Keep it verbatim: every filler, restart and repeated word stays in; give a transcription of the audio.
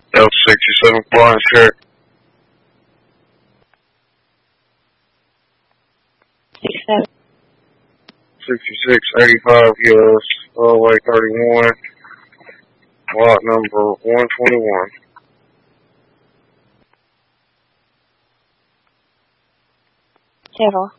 L sixty-seven blind check. sixty-seven. sixty-six eighty-five, yes. Runway thirty-one. Lot number one twenty-one. Several.